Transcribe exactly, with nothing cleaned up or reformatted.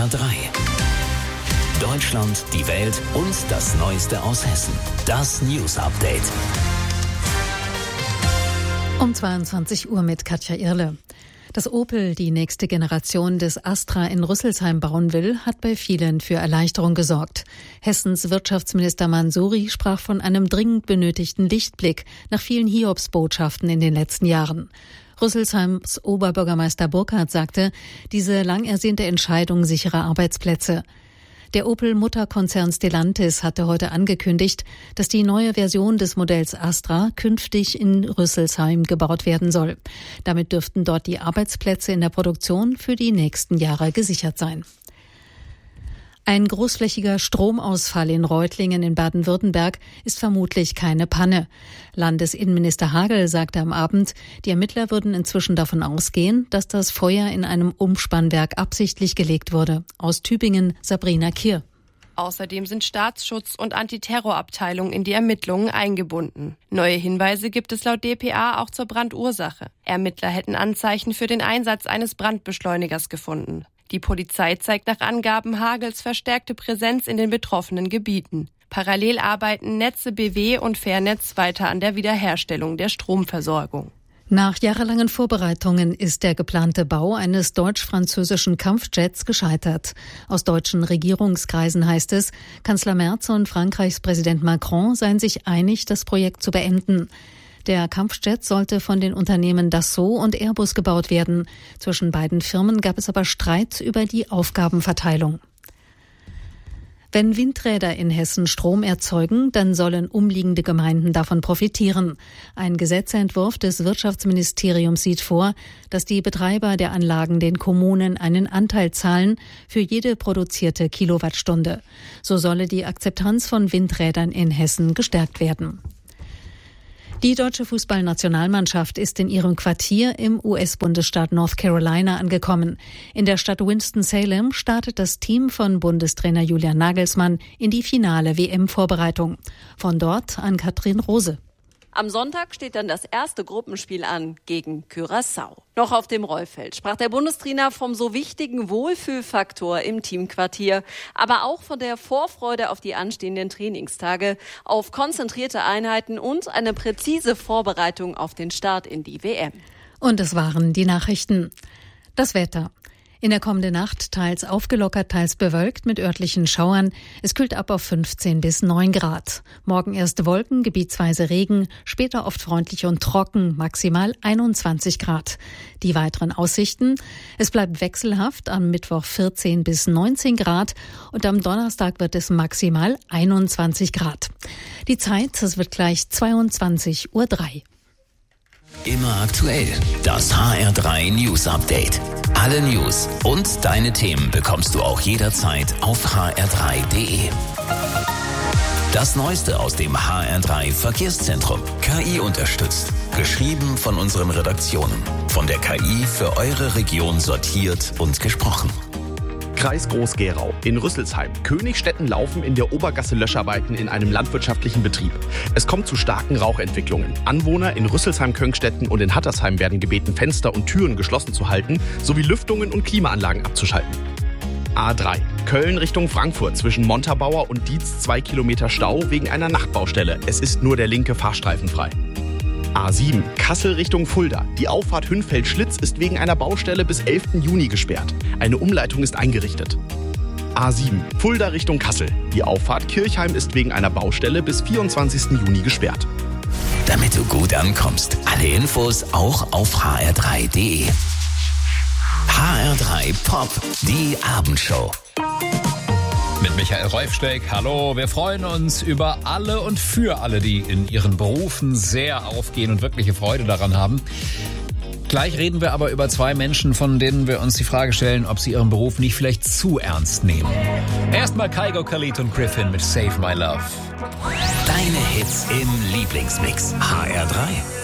R drei. Deutschland, die Welt und das Neueste aus Hessen. Das News Update. Um zweiundzwanzig Uhr mit Katja Irle. Dass Opel die nächste Generation des Astra in Rüsselsheim bauen will, hat bei vielen für Erleichterung gesorgt. Hessens Wirtschaftsminister Mansouri sprach von einem dringend benötigten Lichtblick nach vielen Hiobsbotschaften in den letzten Jahren. Rüsselsheims Oberbürgermeister Burkhardt sagte, diese lang ersehnte Entscheidung sichere Arbeitsplätze. Der Opel-Mutterkonzern Stellantis hatte heute angekündigt, dass die neue Version des Modells Astra künftig in Rüsselsheim gebaut werden soll. Damit dürften dort die Arbeitsplätze in der Produktion für die nächsten Jahre gesichert sein. Ein großflächiger Stromausfall in Reutlingen in Baden-Württemberg ist vermutlich keine Panne. Landesinnenminister Hagel sagte am Abend, die Ermittler würden inzwischen davon ausgehen, dass das Feuer in einem Umspannwerk absichtlich gelegt wurde. Aus Tübingen Sabrina Kier. Außerdem sind Staatsschutz und Antiterrorabteilung in die Ermittlungen eingebunden. Neue Hinweise gibt es laut D P A auch zur Brandursache. Ermittler hätten Anzeichen für den Einsatz eines Brandbeschleunigers gefunden. Die Polizei zeigt nach Angaben Hagels verstärkte Präsenz in den betroffenen Gebieten. Parallel arbeiten Netze B W und Fairnetz weiter an der Wiederherstellung der Stromversorgung. Nach jahrelangen Vorbereitungen ist der geplante Bau eines deutsch-französischen Kampfjets gescheitert. Aus deutschen Regierungskreisen heißt es, Kanzler Merz und Frankreichs Präsident Macron seien sich einig, das Projekt zu beenden. Der Kampfjet sollte von den Unternehmen Dassault und Airbus gebaut werden. Zwischen beiden Firmen gab es aber Streit über die Aufgabenverteilung. Wenn Windräder in Hessen Strom erzeugen, dann sollen umliegende Gemeinden davon profitieren. Ein Gesetzentwurf des Wirtschaftsministeriums sieht vor, dass die Betreiber der Anlagen den Kommunen einen Anteil zahlen für jede produzierte Kilowattstunde. So solle die Akzeptanz von Windrädern in Hessen gestärkt werden. Die deutsche Fußballnationalmannschaft ist in ihrem Quartier im U S-Bundesstaat North Carolina angekommen. In der Stadt Winston-Salem startet das Team von Bundestrainer Julian Nagelsmann in die finale W M-Vorbereitung. Von dort an Katrin Rose. Am Sonntag steht dann das erste Gruppenspiel an gegen Curaçao. Noch auf dem Rollfeld sprach der Bundestrainer vom so wichtigen Wohlfühlfaktor im Teamquartier, aber auch von der Vorfreude auf die anstehenden Trainingstage, auf konzentrierte Einheiten und eine präzise Vorbereitung auf den Start in die W M. Und es waren die Nachrichten. Das Wetter. In der kommenden Nacht teils aufgelockert, teils bewölkt mit örtlichen Schauern. Es kühlt ab auf fünfzehn bis neun Grad. Morgen erste Wolken, gebietsweise Regen, später oft freundlich und trocken, maximal einundzwanzig Grad. Die weiteren Aussichten: Es bleibt wechselhaft, am Mittwoch vierzehn bis neunzehn Grad und am Donnerstag wird es maximal einundzwanzig Grad. Die Zeit, es wird gleich zweiundzwanzig Uhr drei. Immer aktuell, das H R drei News Update. Alle News und deine Themen bekommst du auch jederzeit auf h r drei punkt d e. Das Neueste aus dem H R drei Verkehrszentrum. K I unterstützt. Geschrieben von unseren Redaktionen. Von der K I für eure Region sortiert und gesprochen. Kreis Groß-Gerau. In Rüsselsheim. Königstetten laufen in der Obergasse Löscharbeiten in einem landwirtschaftlichen Betrieb. Es kommt zu starken Rauchentwicklungen. Anwohner in Rüsselsheim-Köngstetten und in Hattersheim werden gebeten, Fenster und Türen geschlossen zu halten, sowie Lüftungen und Klimaanlagen abzuschalten. A drei. Köln Richtung Frankfurt zwischen Montabaur und Dietz zwei Kilometer Stau wegen einer Nachtbaustelle. Es ist nur der linke Fahrstreifen frei. A sieben. Kassel Richtung Fulda. Die Auffahrt Hünfeld-Schlitz ist wegen einer Baustelle bis elften Juni gesperrt. Eine Umleitung ist eingerichtet. A sieben. Fulda Richtung Kassel. Die Auffahrt Kirchheim ist wegen einer Baustelle bis vierundzwanzigsten Juni gesperrt. Damit du gut ankommst, alle Infos auch auf h r drei punkt d e. H R drei Pop, die Abendshow. Mit Michael Reufsteig. Hallo, wir freuen uns über alle und für alle, die in ihren Berufen sehr aufgehen und wirkliche Freude daran haben. Gleich reden wir aber über zwei Menschen, von denen wir uns die Frage stellen, ob sie ihren Beruf nicht vielleicht zu ernst nehmen. Erstmal Kygo, Khalid und Griffin mit Save My Love. Deine Hits im Lieblingsmix. H R drei.